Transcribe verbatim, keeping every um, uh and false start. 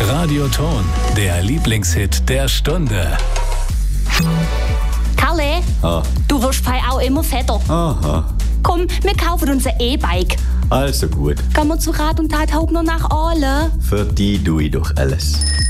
Radioton, der Lieblingshit der Stunde. Kalle, Ah. du wirst fei auch immer fetter. Aha, Komm, wir kaufen uns ein E-Bike. also gut. Gehen wir zu Rat und Tat Hauptner nach Aale. Für die tue ich doch alles.